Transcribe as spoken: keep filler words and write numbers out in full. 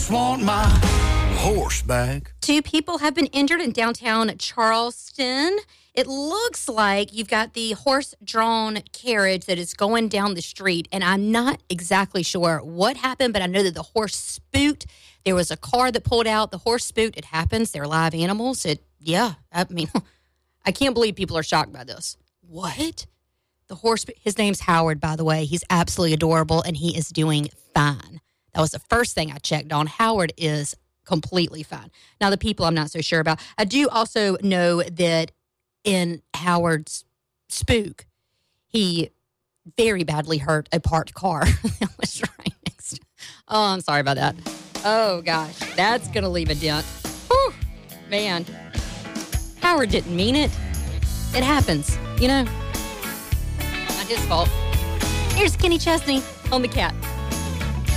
just want my horse back. Two people have been injured in downtown Charleston. It looks like you've got the horse-drawn carriage that is going down the street, and I'm not exactly sure what happened, but I know that the horse spooked. There was a car that pulled out. The horse spooked. It happens. They're live animals. It, yeah, I mean, I can't believe people are shocked by this. What? The horse, his name's Howard, by the way. He's absolutely adorable, and he is doing fine. That was the first thing I checked on. Howard is completely fine. Now, the people I'm not so sure about. I do also know that in Howard's spook, he very badly hurt a parked car that was right next to. Oh, I'm sorry about that. Oh, gosh. That's going to leave a dent. Whew, man. Howard didn't mean it. It happens, you know. Not his fault. Here's Kenny Chesney on the Cat.